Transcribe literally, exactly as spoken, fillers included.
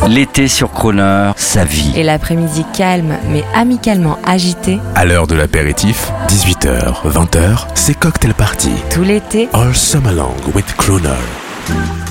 L'été sur Croner, sa vie. Et l'après-midi calme mais amicalement agité. À l'heure de l'apéritif, dix-huit heures, vingt heures, c'est Cocktail Party. Tout l'été. All summer long with Croner.